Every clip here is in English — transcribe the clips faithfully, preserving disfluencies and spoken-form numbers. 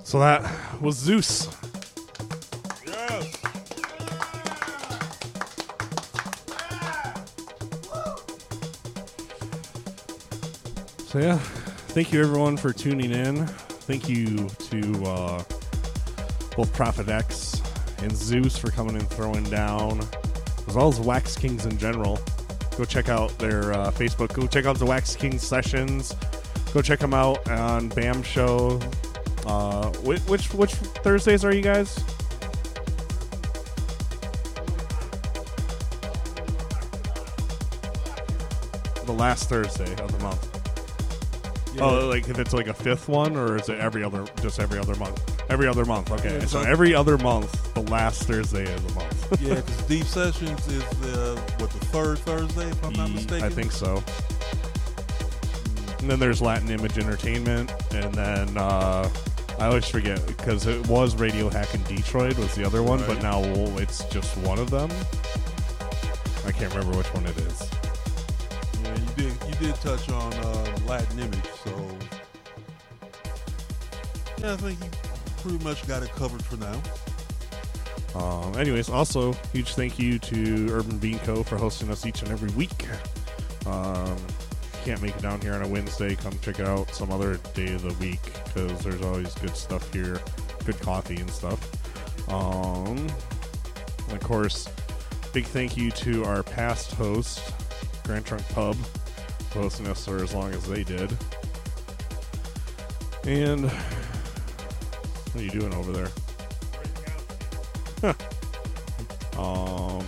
So that was Zeus. Yes. So yeah, thank you everyone for tuning in. Thank you to uh, both Prophet X and Zeus for coming and throwing down, as well as Wax Kings in general. Go check out their uh, Facebook. Go check out the Wax Kings sessions. Go check them out on BAM Show. Uh, which, which which Thursdays are you guys? The last Thursday of the month. Yeah. Oh, like if it's like a fifth one, or is it every other, just every other month? Every other month. Okay, yeah, so like every other month, the last Thursday of the month. Yeah, because Deep Sessions is uh, what, the third Thursday, if I'm not mistaken. I think so. And then there's Latin Image Entertainment, and then uh, I always forget because it was Radio Hack in Detroit was the other one, right. But now it's just one of them. I can't remember which one it is. Yeah, you did. You did touch on uh, Latin Image, so yeah, I think you pretty much got it covered for now. Um, anyways, also huge thank you to Urban Bean Co. for hosting us each and every week. Um, can't make it down here on a Wednesday, come check it out some other day of the week because there's always good stuff here, good coffee and stuff. Um, and of course, big thank you to our past host, Grand Trunk Pub, for hosting us for as long as they did. And what are you doing over there? um,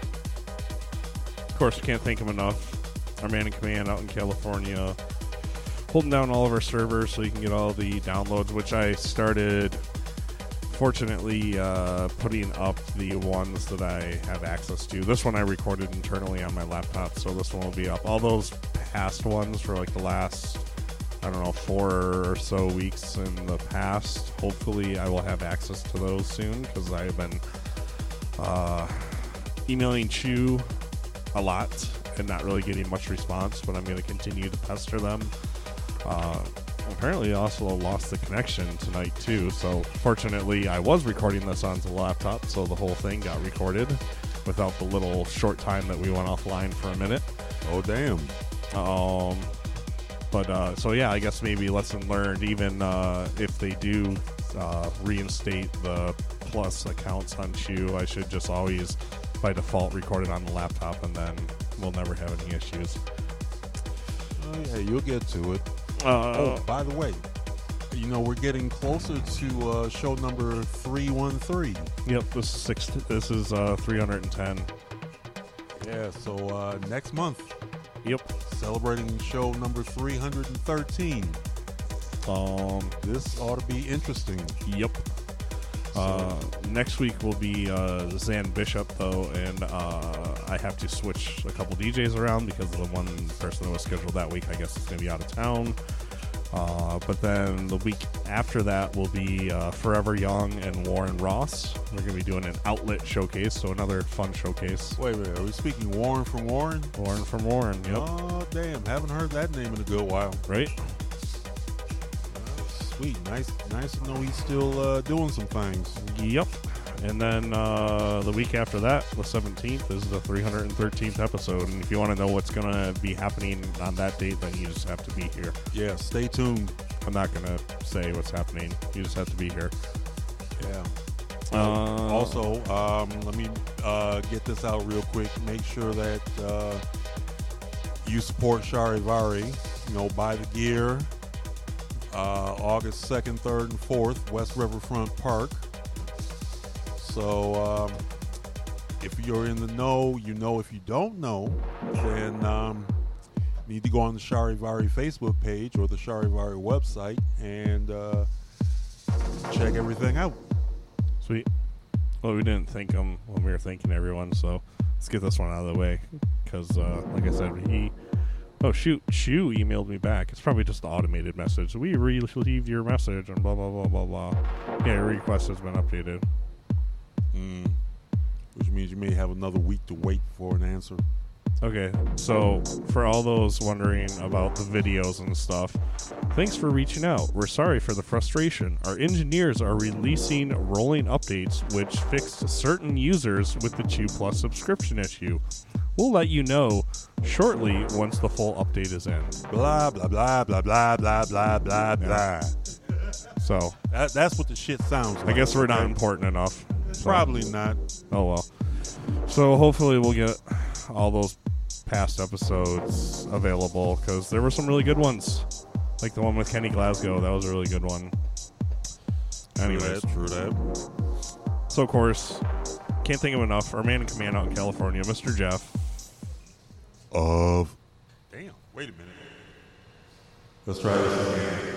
of course, we can't thank him enough. Our man in command out in California, holding down all of our servers so you can get all the downloads, which I started, fortunately, uh, putting up the ones that I have access to. This one I recorded internally on my laptop, so this one will be up. All those past ones for like the last, I don't know, four or so weeks in the past, hopefully I will have access to those soon, because I've been uh, emailing Chew a lot and not really getting much response, but I'm going to continue to pester them. Uh, apparently I also lost the connection tonight too, so fortunately I was recording this on the laptop, so the whole thing got recorded without the little short time that we went offline for a minute. Oh damn. Um, but uh, so yeah, I guess maybe lesson learned, even uh, if they do uh, reinstate the Plus accounts on Chew, I should just always by default record it on the laptop, and then we'll never have any issues. Oh yeah, you'll get to it. Uh, oh, by the way, you know we're getting closer to uh, show number three one three. Yep, this is six. This is uh, three hundred and ten. Yeah, so uh, next month. Yep, celebrating show number three hundred and thirteen. Um, this ought to be interesting. Yep. So. Uh, next week will be uh, Zan Bishop, though, and uh, I have to switch a couple D Js around because the one person that was scheduled that week, I guess, is going to be out of town. Uh, but then the week after that will be uh, Forever Young and Warren Ross. We're going to be doing an outlet showcase, so another fun showcase. Wait a minute, are we speaking Warren from Warren? Warren from Warren, yep. Oh, damn, haven't heard that name in a good while. Right? Sweet, nice, nice to know he's still uh, doing some things. Yep. And then uh, the week after that, the seventeenth, is the three hundred thirteenth episode. And if you want to know what's going to be happening on that date, then you just have to be here. Yeah, stay tuned. I'm not going to say what's happening. You just have to be here. Yeah. Uh, also, um, let me uh, get this out real quick. Make sure that uh, you support Charivari. You know, buy the gear. Uh, August second, third, and fourth, West Riverfront Park. So, um, if you're in the know, you know. If you don't know, then um, you need to go on the Charivari Facebook page or the Charivari website and uh, check everything out. Sweet. Well, we didn't thank him when we were thanking everyone, so let's get this one out of the way. Because, uh, like I said, he... Oh, shoot, Shu emailed me back. It's probably just the automated message. We received your message and blah, blah, blah, blah, blah. Yeah, your request has been updated. Mm. Which means you may have another week to wait for an answer. Okay, so for all those wondering about the videos and stuff, thanks for reaching out. We're sorry for the frustration. Our engineers are releasing rolling updates which fixed certain users with the Chew Plus subscription issue. We'll let you know shortly once the full update is in. Blah, blah, blah, blah, blah, blah, blah, blah, blah. So, That, that's what the shit sounds like. I guess we're not important enough. So- Probably not. Oh, well. So, hopefully we'll get all those past episodes available, because there were some really good ones. Like the one with Kenny Glasgow. That was a really good one. Anyways. True that, true that. So, of course, can't think of enough. Our man in command out in California, Mister Jeff. Of. Damn, wait a minute. Let's try this again.